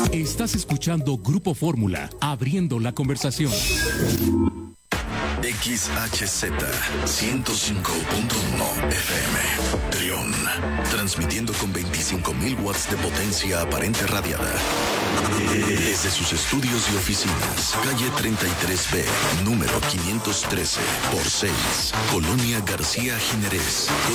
Estás escuchando Grupo Fórmula, abriendo la conversación. XHZ 105.1 FM Trión, transmitiendo con 25.000 watts de potencia aparente radiada desde sus estudios y oficinas, calle 33B, número 513 por 6, Colonia García Jiménez,